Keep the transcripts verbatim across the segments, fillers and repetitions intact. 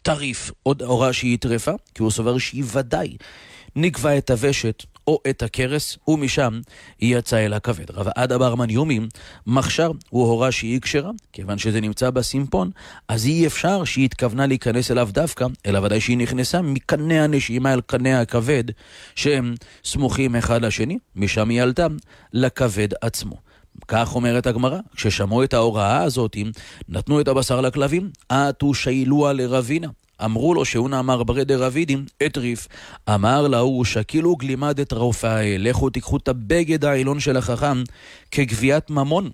טריף, עוד הוראה שהיא טרפה, כי הוא סובר שהיא ודאי נקבע את הוושת או את הכרס, ומשם יצא אל הכבד. רב עדה בר מניומי, מחשר הוא הוראה שהיא קשרה, כיוון שזה נמצא בסימפון, אז אי אפשר שהיא התכוונה להיכנס אליו דווקא, אלא ודאי שהיא נכנסה מקנה הנשימה אל קנה הכבד, שהם סמוכים אחד לשני, משם היא עלתה לכבד עצמו. כך אומרת הגמרא, כששמעו את ההוראה הזאת, נתנו את הבשר לכלבים, עטו שיילוה לרבינה. אמרו לו שאונה אמר ברי דרבידים, אטריף, אמר להוא שקילו גלימד את רופאי, לכו תיקחו את הבגד העילון של החכם כגביית ממון.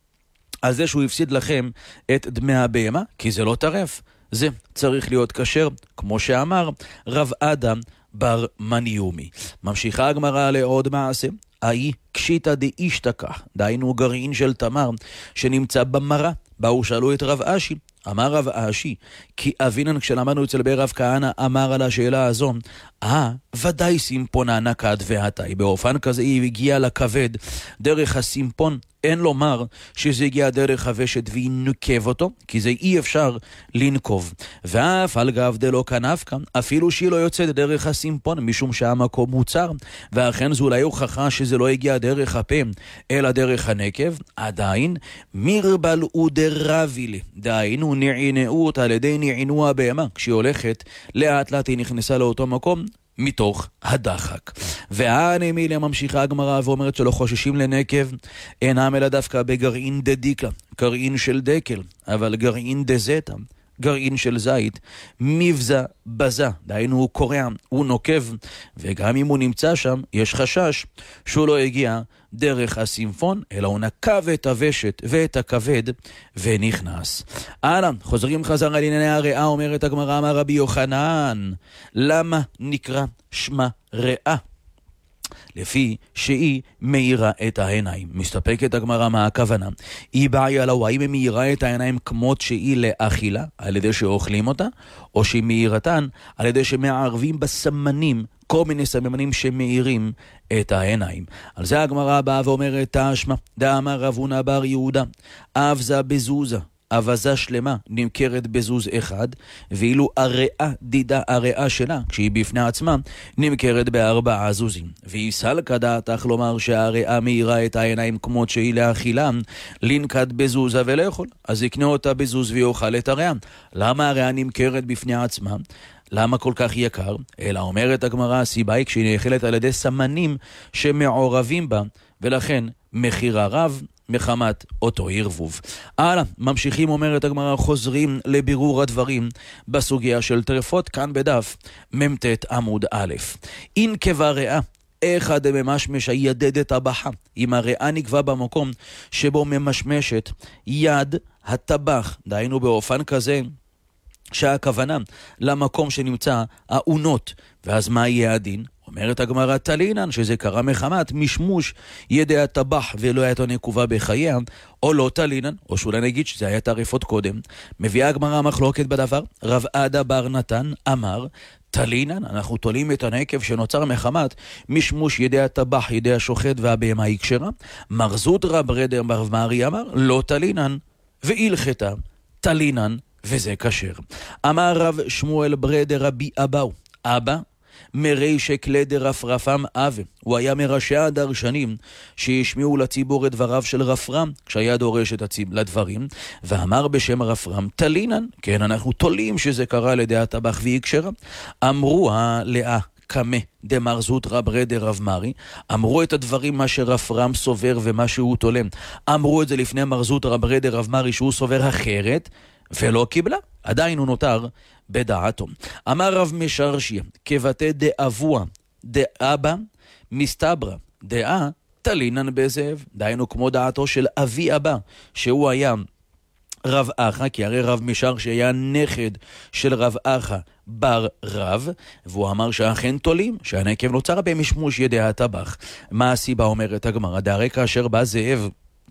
על זה שהוא הפסיד לכם את דמי הבהמה, כי זה לא טרף. זה צריך להיות כשר, כמו שאמר רב עדה בר מניומי. ממשיכה הגמרא לעוד מעשה. האי קשיטה דאישתכח, דהיינו גרעין של תמר שנמצא במרה. באו שאלו את רב אשי, אמר רב אשי, כי אבינן כשלמדנו אצל בי רב כהנא אמר על השאלה הזו, אה, ודאי סימפונה נקד והתי, באופן כזה היא הגיעה לכבד דרך הסימפון, אין לומר שזה הגיע דרך הוושת והיא נוקב אותו, כי זה אי אפשר לנקוב. ואף על גב דלא כנפקה, אפילו שהיא לא יוצאת דרך הסימפון, משום שהמקום מוצר, ואכן זו אולי הוכחה שזה לא הגיע דרך הפה, אלא דרך הנקב, עדיין מירבלעו דרבילי, דהיינו נעינאות על ידי נעינו הבהמה, כשהיא הולכת לאט לאט היא נכנסה לאותו מקום, מתוך הדחק. והאנמילה ממשיכה הגמרא ואומרת שלא חוששים לנקב, אינם אלא דווקא בגרעין דדיקה, גרעין של דקל, אבל גרעין דזטה, גרעין של זית, מבזה בזה, דהיינו הוא קורע, הוא נוקב, וגם אם הוא נמצא שם, יש חשש שהוא לא הגיע דרך הסימפון, אלא הוא נקב את הוושת ואת הכבד ונכנס. הלאה, חוזרים חזרה לענייני הריאה, אומרת הגמרא, אמר רבי יוחנן, למה נקרא שמה ריאה? לפי שהיא מאירה את העיניים. מסתפקת הגמרא מה הכוונה. היא בעיה לו, האם היא מאירה את העיניים כמות שהיא לאכילה, על ידי שאוכלים אותה, או שהיא מאירתן על ידי שמערבים בסמנים, כל מיני סמנים שמאירים את העיניים. על זה הגמרא באה ואומרת, תשמע, דאמר רב הונא בר יהודה, אבזה בזוזה, אבזה שלמה נמכרת בזוז אחד, ואילו הריאה דידה, הריאה שלה, כשהיא בפני עצמה, נמכרת בארבעה זוזים. והיא סלקא דעתך לומר שהריאה מאירה את העיניים כמות שהיא לאכילה, לנקט בזוזה ולאכול. אז יקנה אותה בזוז ויאכל את הריאה. למה הריאה נמכרת בפני עצמה? למה כל כך יקר? אלא אומרת הגמרא, הסיבה היא כשהיא נאכלת על ידי סמנים שמעורבים בה, ולכן מחיר הרב מחמת אותו ערבוב. הלאה, ממשיכים, אומרת הגמרא, חוזרים לבירור הדברים בסוגיה של טרפות, כאן בדף ממתת עמוד א'. אין קבע ריאה, אחד ממשמש הידדת הבחה, אם הריאה נקבע במקום שבו ממשמשת יד הטבח, דהיינו באופן כזה, שהכוונה למקום שנמצא האונות, ואז מה יהיה הדין? אומרת הגמרא, תלינן, שזה קרה מחמת משמוש ידי הטבח ולא הייתה נקובה בחייה, או לא תלינן, או שאולי נגיד שזה היה טרפות קודם. מביאה הגמרא מחלוקת בדבר. רב עדה בר נתן אמר, תלינן, אנחנו תולים את הנקב שנוצר מחמת משמוש ידי הטבח, ידי השוחט והבהמה יקשרה. מרזות רב רדר בר מרי אמר, לא תלינן, והלכתה תלינן, וזה כשר. אמר רב שמואל ברדר רבי אבאו, אבא מרי שקלה דרפרפם אבה, הוא היה מראשי הדרשנים שהשמיעו לציבור את דבריו של רפרם כשהיה דורש את הציב לדברים, ואמר בשם רפרם, תלינן, כן, אנחנו תולים שזה קרה לידי הטבח ויקשרה. אמרו הלאה קמה דמרזות רב רדר רב מרי, אמרו את הדברים מה שרפרם סובר ומה שהוא תולם, אמרו את זה לפני מרזות רב רדר רב מרי שהוא סובר אחרת, ולא קיבלה, עדיין הוא נותר בדעתו. אמר רב משרשיה, כבתי דאבוה דאבא מסתברא דעה תלינן בזאב, דהיינו כמו דעתו של אבי אבא, שהוא היה רב אחא, כי הרי רב משרשיה היה נכד של רב אחא בר רב, והוא אמר שאכן תולים, שהנקב נוצר במשמוש ידי הטבח. מה הסיבה אומרת הגמרא? דהרי כאשר בא זאב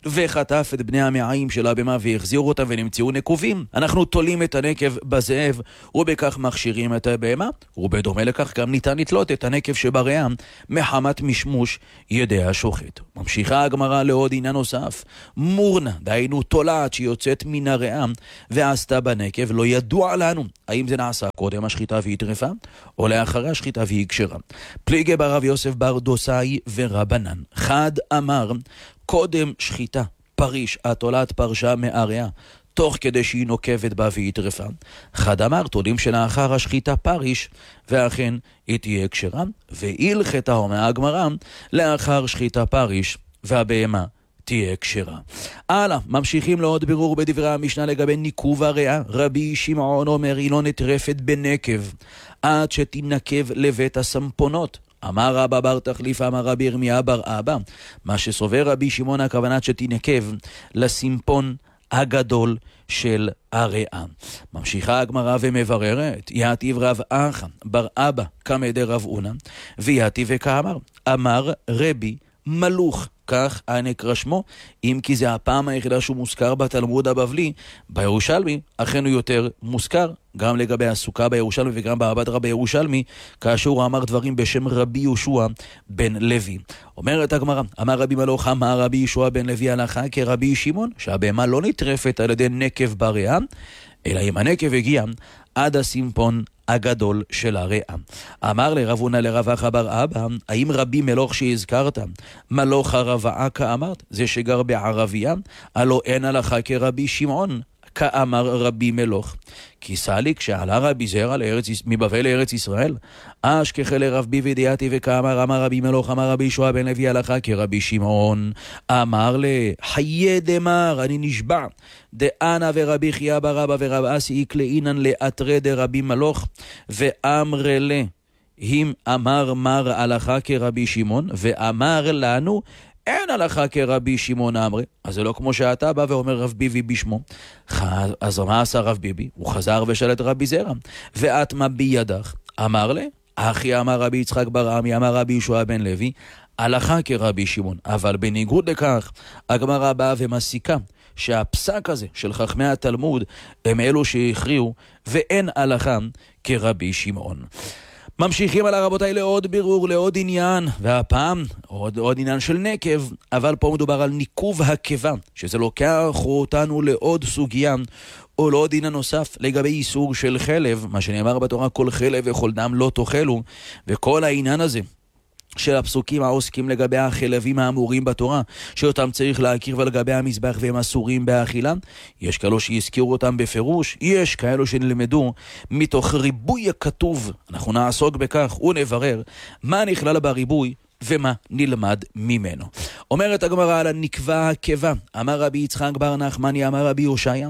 וחטף את בני המעיים של הבמה והחזירו אותם ונמצאו נקובים, אנחנו תולים את הנקב בזאב ובכך מכשירים את הבמה, ובדומה לכך גם ניתן לתלות את הנקב שבריאה מחמת משמוש ידי השוחט. ממשיכה הגמרא לעוד עניין נוסף, מורנה, דהיינו תולעת שיוצאת מן הריאה ועשתה בנקב, לא ידוע לנו האם זה נעשה קודם השחיטה והיא טרפה או לאחרי השחיטה והיא כשרה. פליגי ברב יוסף בר דוסאי ורבנן, חד אמר קודם שחיטה פריש, התולעת פרשה מהריאה תוך כדי שהיא נוקבת בה והיא טרפה. חד אמר תולים שלאחר השחיטה פריש ואכן היא תהיה כשרה, והלכתה אומר הגמרא לאחר שחיטה פריש והבהמה תהיה כשרה. הלאה, ממשיכים לעוד בירור בדברי המשנה לגבי ניקוב הריאה. רבי שמעון אומר היא לא נטרפת בנקב עד שתנקב לבית הסמפונות. אמר רבא בר תחליף, אמר רבי ירמיה בר אבא, מה שסובר רבי שמעון הכוונת שתנקב לסימפון הגדול של הריאה. ממשיכה הגמרא ומבררת, יעתיב רב אחא בר אבא קמא דרב אונא, ויעתיב וכאמר, אמר רבי מלוך, כך נקרא שמו, אם כי זה הפעם היחידה שהוא מוזכר בתלמוד הבבלי. בירושלמי אכן הוא יותר מוזכר, גם לגבי הסוכה בירושלמי וגם בעבד רבי ירושלמי, כאשר הוא אמר דברים בשם רבי יהושע בן לוי. אומרת הגמרא, אמר רבי מלוך, אמר רבי יהושע בן לוי הלכה כרבי שמעון, שהבהמה לא נטרפת על ידי נקב בריאה, אלא אם הנקב הגיע עד הסימפון הגדול של הריאה. אמר לרב הונא לרב אחא בר אבא, האם רבי מלוך שהזכרת, מלוך הרבעה כאמרת, זה שגר בערבייה, הלא אין הלכה כרבי שמעון, כאמר רבי מלוך. כי סליק שעלה רבי זרע מבבל לארץ ישראל, אשכחה לרב ביבי דיאתי וכאמר אמר רבי מלוך, אמר רבי יהושע בן לוי הלכה כרבי שמעון. אמר לחיי דמר, אני נשבע, דאנה ורבי חייא בר אבא ורב אסי איקלאינן לאתרי דרבי מלוך, ואמר לה, אם אמר מר הלכה כרבי שמעון, ואמר לנו אין הלכה כרבי שמעון אמרי. אז זה לא כמו שאתה בא ואומר רב ביבי בשמו. אז מה עשה רב ביבי? הוא חזר ושאל את רבי זרע, ואת מה בידך? אמר לה, אחי אמר רבי יצחק בר עמי, אמר רבי יהושע בן לוי, הלכה כרבי שמעון. אבל בניגוד לכך, הגמרא באה ומסיקה שהפסק הזה של חכמי התלמוד הם אלו שהכריעו, ואין הלכה כרבי שמעון. ממשיכים על הרבותיי לעוד בירור, לעוד עניין, והפעם עוד, עוד עניין של נקב, אבל פה מדובר על ניקוב הקיבה, שזה לוקח אותנו לעוד סוגיה, או לעוד עניין נוסף לגבי איסור של חלב, מה שנאמר בתורה, כל חלב וכל דם לא תאכלו, וכל העניין הזה של הפסוקים העוסקים לגבי החלבים האמורים בתורה, שאותם צריך להכיר ולגבי המזבח והם אסורים באכילה. יש כאלו שהזכירו אותם בפירוש, יש כאלו שנלמדו מתוך ריבוי הכתוב. אנחנו נעסוק בכך ונברר מה נכלל בריבוי ומה נלמד ממנו. אומרת הגמרא על הנקבה הקיבה, אמר רבי יצחק בר נחמני, אמר רבי הושעיה,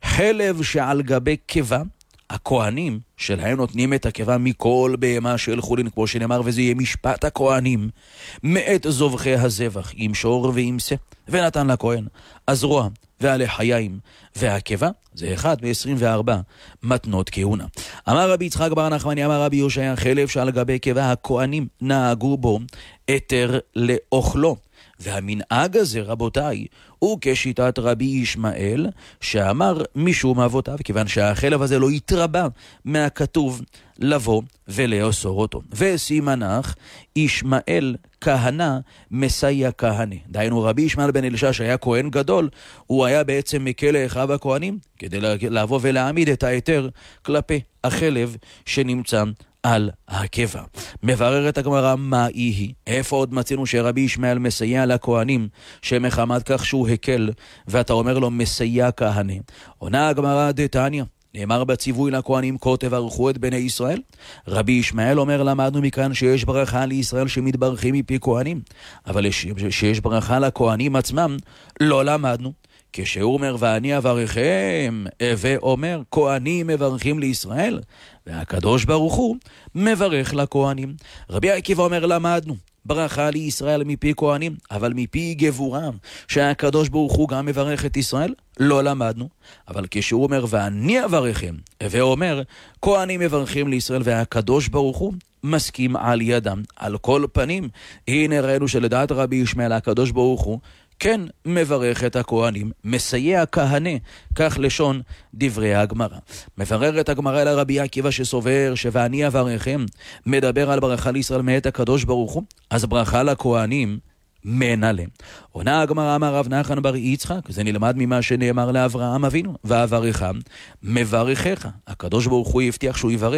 חלב שעל גבי קיבה, הכהנים שלהם נותנים את הקיבה מכל בהמה של חולין, כמו שנאמר, וזה יהיה משפט הכהנים מאת זובחי הזבח, עם שור ועם שא, ונתן לכהן הזרוע והלחיים, והקיבה זה אחד מ-עשרים וארבע מתנות כהונה. אמר רבי יצחק בר נחמני, אמר רבי הושעיה, חלב שעל גבי קיבה הכהנים נהגו בו היתר לאוכלו, והמנהג הזה רבותיי הוא כשיטת רבי ישמעאל, שאמר משום אבותיו, כיוון שהחלב הזה לא יתרבה מהכתוב לבוא ולאסור אותו. וסימנך ישמעאל כהנה מסייע כהנה, דהיינו רבי ישמעאל בן אלשה שהיה כהן גדול, הוא היה בעצם מקל לאחיו הכהנים כדי לבוא ולהעמיד את היתר כלפי החלב שנמצא על הקיבה. מבררת הגמרא מה היא, איפה עוד מצינו שרבי ישמעאל מסייע לכהנים שמחמת כך שהוא הקל, ואתה אומר לו מסייע כהנה. עונה הגמרא דתניא, נאמר בציווי לכהנים כה תברכו את בני ישראל. רבי ישמעאל אומר, למדנו מכאן שיש ברכה לישראל שמתברכים מפי כהנים, אבל שיש ברכה לכהנים עצמם לא למדנו. כשהוא אומר ואני אברכם, ואומר כהנים מברכים לישראל, והקדוש ברוך הוא מברך לכהנים. רבי עקיבא אומר למדנו ברכה לישראל מפי כהנים, אבל מפי גבורם שהקדוש ברוך הוא גם מברך את ישראל לא למדנו. אבל כשהוא אומר ואני אברכם, ואומר כהנים מברכים לישראל והקדוש ברוך הוא מסכים על ידם. על כל פנים, הנה ראינו שלדעת רבי ישמעאל הקדוש ברוך הוא כן מברך את הכהנים, מסייע כהנה, כך לשון דברי הגמרא. מבררת הגמרא אל רבי עקיבא שסובר ש"ואני אברכם" מדבר על ברכה לישראל מאת הקדוש ברוך הוא, אז ברכה לכהנים מנלה. עונה הגמרא, אמר רב נחמן בר יצחק, זה נלמד ממה שנאמר לאברהם אבינו, ואברכם מברכך. הקדוש ברוך הוא הבטיח שהוא יברך